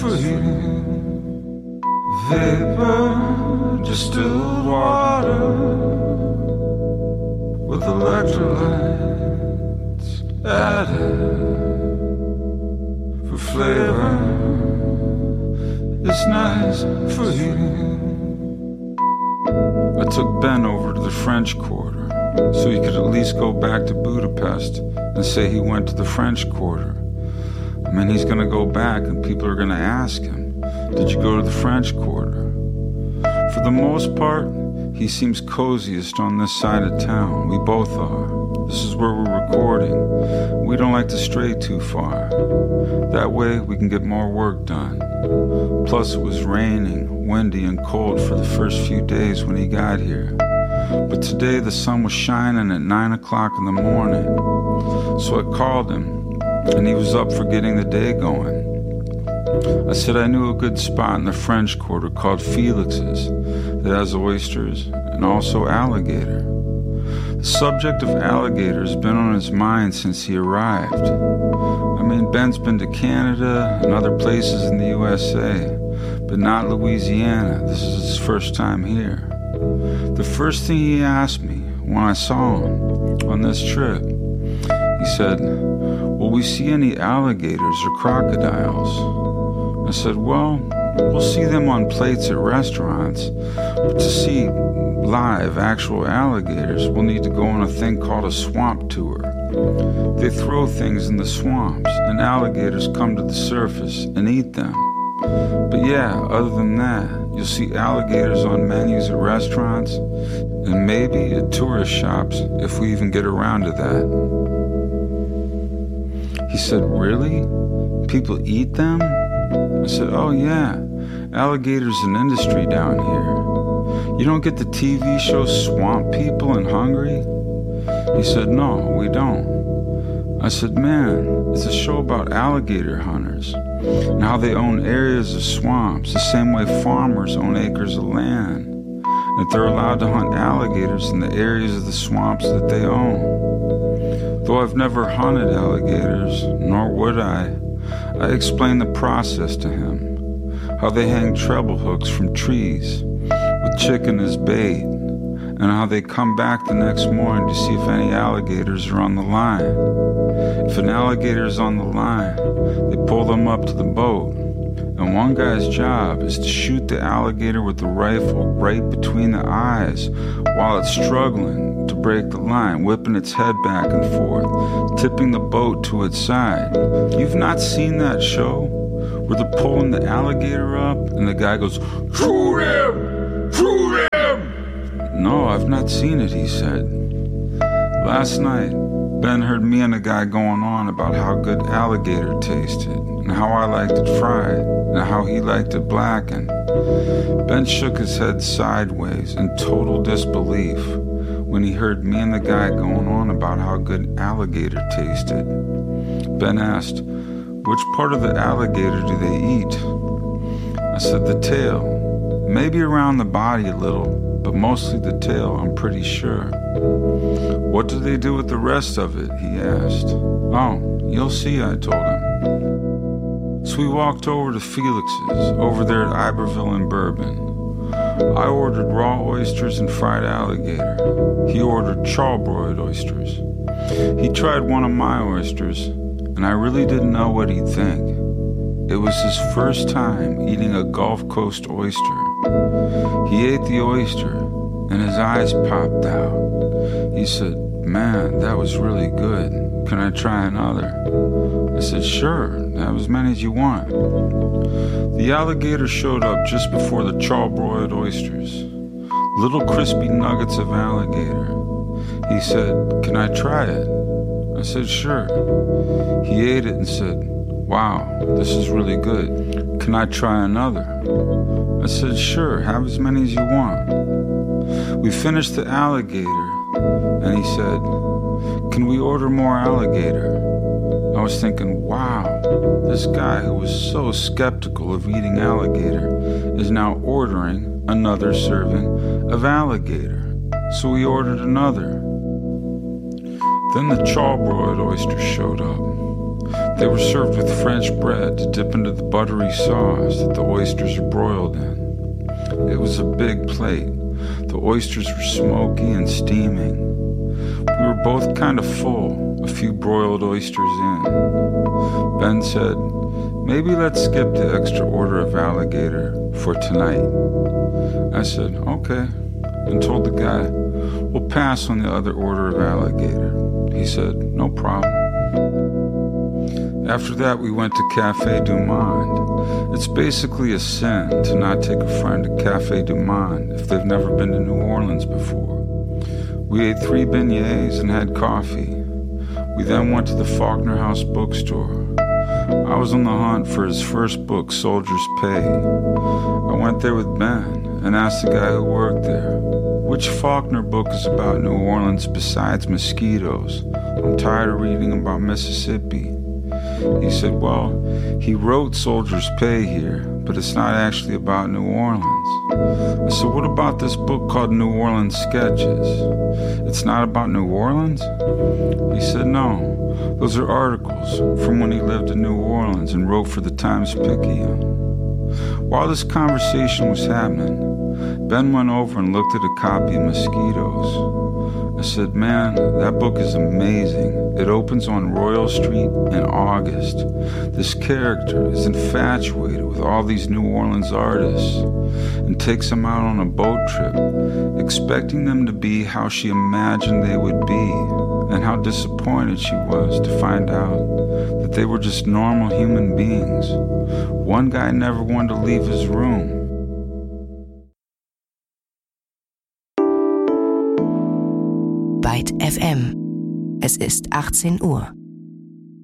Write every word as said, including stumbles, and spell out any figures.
for heating. Vapor, distilled water with electrolytes added for flavor. It's nice for heating. I took Ben over to the French Quarter so he could at least go back to Budapest and say he went to the French Quarter. I mean, he's gonna go back and people are gonna ask him, did you go to the French Quarter? For the most part, he seems coziest on this side of town. We both are. This is where we're recording. We don't like to stray too far. That way we can get more work done. Plus it was raining, windy and cold for the first few days when he got here. But today the sun was shining at nine o'clock in the morning. So I called him and he was up for getting the day going. I said I knew a good spot in the French Quarter called Felix's that has oysters and also alligator. The subject of alligator has been on his mind since he arrived. I mean, Ben's been to Canada and other places in the U S A, but not Louisiana. This is his first time here. The first thing he asked me when I saw him on this trip, he said, will we see any alligators or crocodiles? I said, well, we'll see them on plates at restaurants, but to see live actual alligators, we'll need to go on a thing called a swamp tour. They throw things in the swamps, and alligators come to the surface and eat them. But yeah, other than that, you'll see alligators on menus at restaurants, and maybe at tourist shops, if we even get around to that. He said, really? People eat them? I said, oh yeah, alligators an industry down here. You don't get the T V show Swamp People in Hungary? He said, no, we don't. I said, man, it's a show about alligator hunters and how they own areas of swamps the same way farmers own acres of land, and that they're allowed to hunt alligators in the areas of the swamps that they own. Though I've never hunted alligators, nor would I, I explained the process to him, how they hang treble hooks from trees with chicken as bait, and how they come back the next morning to see if any alligators are on the line. If an alligator is on the line, they pull them up to the boat, and one guy's job is to shoot the alligator with the rifle right between the eyes while it's struggling to break the line, whipping its head back and forth, tipping the boat to its side. You've not seen that show where they're pulling the alligator up and the guy goes, shoot him! Shoot him! No, I've not seen it, he said. Last night, Ben heard me and a guy going on about how good alligator tasted, and how I liked it fried, and how he liked it blackened. Ben shook his head sideways in total disbelief when he heard me and the guy going on about how good alligator tasted. Ben asked, which part of the alligator do they eat? I said, the tail. Maybe around the body a little, but mostly the tail, I'm pretty sure. What do they do with the rest of it? He asked. Oh, you'll see, I told him. So we walked over to Felix's, over there at Iberville and Bourbon. I ordered raw oysters and fried alligator. He ordered charbroiled oysters. He tried one of my oysters, and I really didn't know what he'd think. It was his first time eating a Gulf Coast oyster. He ate the oyster, and his eyes popped out. He said, man, that was really good. Can I try another? I said, sure, have as many as you want. The alligator showed up just before the charbroiled oysters. Little crispy nuggets of alligator. He said, can I try it? I said, sure. He ate it and said, wow, this is really good. Can I try another? I said, sure, have as many as you want. We finished the alligator, and he said, can we order more alligator? I was thinking, wow, this guy who was so skeptical of eating alligator is now ordering another serving of alligator. So we ordered another. Then the charbroiled oysters showed up. They were served with French bread to dip into the buttery sauce that the oysters are broiled in. It was a big plate. The oysters were smoky and steaming. We were both kind of full, a few broiled oysters in. Ben said, maybe let's skip the extra order of alligator for tonight. I said, okay, and told the guy, we'll pass on the other order of alligator. He said, no problem. After that, we went to Cafe du Monde. It's basically a sin to not take a friend to Cafe du Monde if they've never been to New Orleans before. We ate three beignets and had coffee. We then went to the Faulkner House bookstore. I was on the hunt for his first book, Soldier's Pay. I went there with Ben and asked the guy who worked there, which Faulkner book is about New Orleans besides mosquitoes? I'm tired of reading about Mississippi. He said, well, he wrote Soldier's Pay here, but it's not actually about New Orleans. I said, what about this book called New Orleans Sketches? It's not about New Orleans? He said, no, those are articles from when he lived in New Orleans and wrote for the Times-Picayune. While this conversation was happening, Ben went over and looked at a copy of Mosquitoes. I said, man, that book is amazing. It opens on Royal Street in August. This character is infatuated with all these New Orleans artists and takes them out on a boat trip, expecting them to be how she imagined they would be, and how disappointed she was to find out that they were just normal human beings. One guy never wanted to leave his room. Byte F M. Es ist achtzehn Uhr.